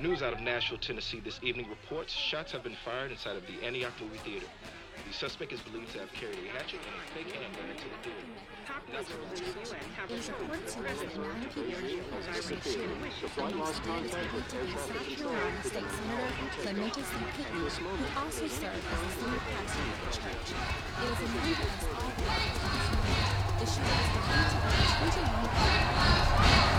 News out of Nashville, Tennessee this evening reports shots have been fired inside of the Antioch movie theater. The suspect is believed to have carried a hatchet and a fake handgun into the theater. Top locals in the U.S. have It is reported to us that nine people were killed in the shooting. Supply Amongst line them is contact believed to be South Carolina State Senator Clemente C. Pittman, who also served as the senior pastor of the church. It is believed as all the The shooter is believed to be 21 years old.